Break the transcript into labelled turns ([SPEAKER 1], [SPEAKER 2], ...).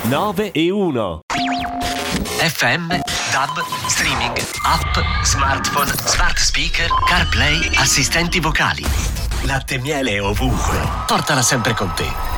[SPEAKER 1] 9 e 1.
[SPEAKER 2] FM, DAB, streaming, app, smartphone, smart speaker, CarPlay, assistenti vocali. Latte e miele ovunque. Portala sempre con te.